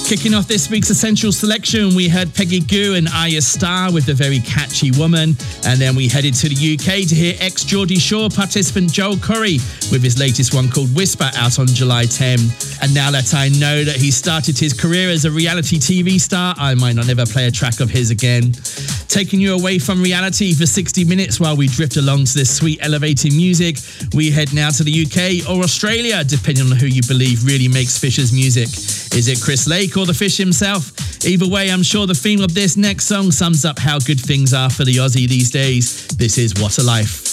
Kicking off this week's Essential Selection, we heard Peggy Gou and Aya Starr with the very catchy Woman. And then we headed to the UK to hear ex-Geordie Shore participant Joel Corry with his latest one called Whisper, out on July 10. And now that I know that he started his career as a reality TV star, I might not ever play a track of his again. Taking you away from reality for 60 minutes while we drift along to this sweet elevating music, we head now to the UK or Australia, depending on who you believe really makes Fisher's music. Is it Chris Lake or the Fish himself? Either way, I'm sure the theme of this next song sums up how good things are for the Aussie these days. This is What a Life.